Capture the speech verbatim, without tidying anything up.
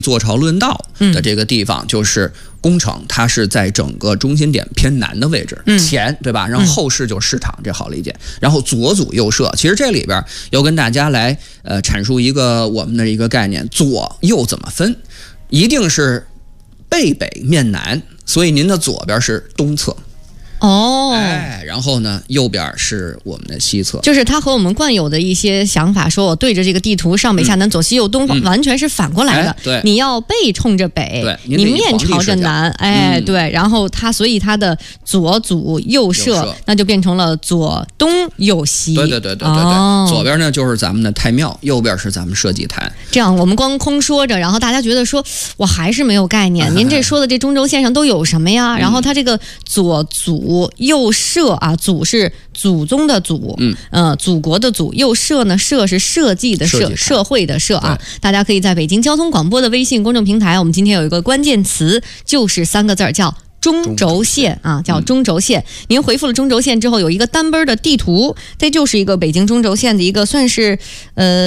坐朝论道的这个地方，就是宫城，它是在整个中心点偏南的位置，前对吧？然后后室就是市场，这好理解。然后左祖右社，其实这里边要跟大家来呃阐述一个我们的一个概念，左右怎么分？一定是背北面南，所以您的左边是东侧。 哦， 哎，然后呢，右边是我们的西侧， 就是它和我们惯有的一些想法，说我对着这个地图上北下南左西右东，嗯、完全是反过来的。 哎、对， 你要背冲着北， 对， 你面朝着南，哎， 嗯、 对，然后它，所以它的左祖右社，那就变成了左东右西。 对对对对对对，哦、左边呢就是咱们的太庙，右边是咱们社稷坛。 这样我们光空说着，然后大家觉得说我还是没有概念。您这说的这中轴线上都有什么呀？嗯、然后它这个左祖右社。社啊，祖是祖宗的祖，嗯，呃，祖国的祖，右社呢，社是社稷的社，社会的社啊。大家可以在北京交通广播的微信公众平台，我们今天有一个关键词，就是三个字儿，叫中轴线啊，叫中轴线。嗯、您回复了中轴线之后，有一个单奔的地图，这就是一个北京中轴线的一个算是呃。